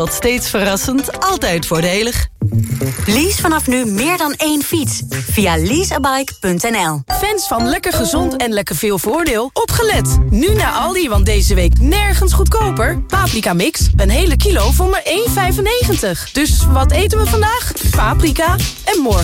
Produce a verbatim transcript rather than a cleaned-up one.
Wat steeds verrassend, altijd voordelig. Lease vanaf nu meer dan één fiets. Via leaseabike punt n l. Fans van lekker gezond en lekker veel voordeel, opgelet. Nu naar Aldi, want deze week nergens goedkoper. Paprika mix, een hele kilo voor maar één vijfennegentig. Dus wat eten we vandaag? Paprika. En morgen